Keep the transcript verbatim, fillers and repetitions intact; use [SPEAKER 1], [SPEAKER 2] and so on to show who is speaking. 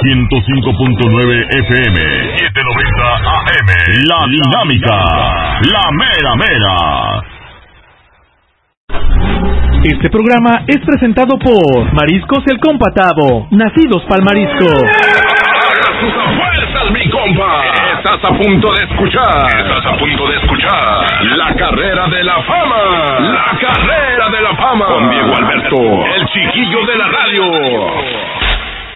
[SPEAKER 1] ciento cinco punto nueve F M, setecientos noventa A M. La Dinámica, la mera mera.
[SPEAKER 2] Este programa es presentado por Mariscos El Compa Tavo, nacidos pa'l marisco.
[SPEAKER 3] ¡Haga sus apuestas, mi compa! Estás a punto de escuchar. Estás a punto de escuchar La Carrera de la Fama. La Carrera de la Fama. Con Diego Alberto, el chiquillo de la radio.